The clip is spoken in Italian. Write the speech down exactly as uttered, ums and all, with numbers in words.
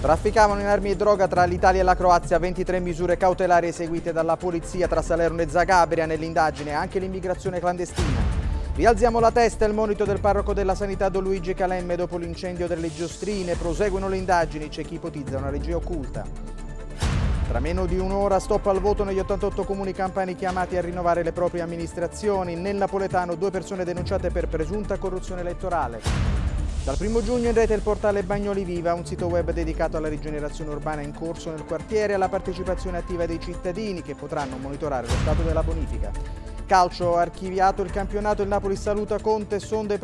Trafficavano in armi e droga tra l'Italia e la Croazia, ventitré misure cautelari eseguite dalla polizia tra Salerno e Zagabria nell'indagine, anche l'immigrazione clandestina. Rialziamo la testa, il monito del parroco della sanità Don Luigi Calemme dopo l'incendio delle Giostrine, proseguono le indagini, c'è chi ipotizza una regia occulta. Tra meno di un'ora stop al voto negli ottantotto comuni campani chiamati a rinnovare le proprie amministrazioni. Nel napoletano due persone denunciate per presunta corruzione elettorale. Dal primo giugno in rete il portale Bagnoli Viva, un sito web dedicato alla rigenerazione urbana in corso nel quartiere e alla partecipazione attiva dei cittadini che potranno monitorare lo stato della bonifica. Calcio, archiviato il campionato, il Napoli saluta Conte, sonda i